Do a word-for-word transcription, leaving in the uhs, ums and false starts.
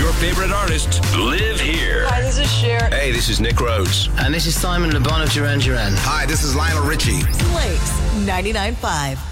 your favorite artists live here. Hi, this is Cher. Hey, this is Nick Rhodes. And this is Simon Le Bon of Duran Duran. Hi, this is Lionel Richie. Blake's ninety-nine point five.